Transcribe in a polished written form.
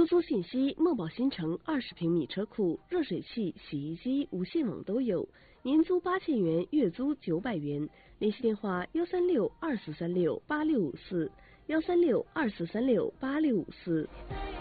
出租信息：墨宝新城20平米车库，热水器、洗衣机、无线网都有，年租8000元，月租900元。联系电话：13624368654，13624368654。